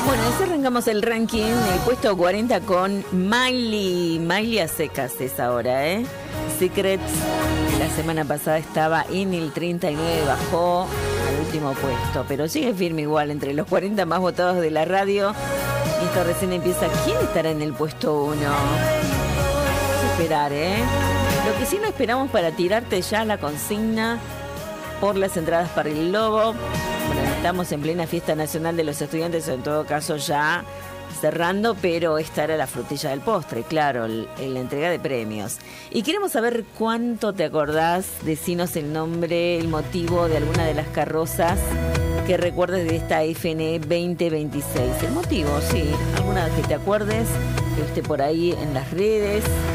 Bueno, así arrancamos el ranking, el puesto 40 con Miley a secas es ahora, Secrets, la semana pasada estaba en el 39, bajó al último puesto, pero sigue firme igual entre los 40 más votados de la radio. Y esto recién empieza. ¿Quién estará en el puesto 1? Vamos a esperar, Lo que sí no esperamos para tirarte ya la consigna por las entradas para el Lobo. Bueno, estamos en plena fiesta nacional de los estudiantes, en todo caso ya cerrando, pero esta era la frutilla del postre, claro, la entrega de premios. Y queremos saber cuánto te acordás, decinos el nombre, el motivo de alguna de las carrozas que recuerdes de esta FNE 2026. El motivo, sí, alguna que te acuerdes, que esté por ahí en las redes.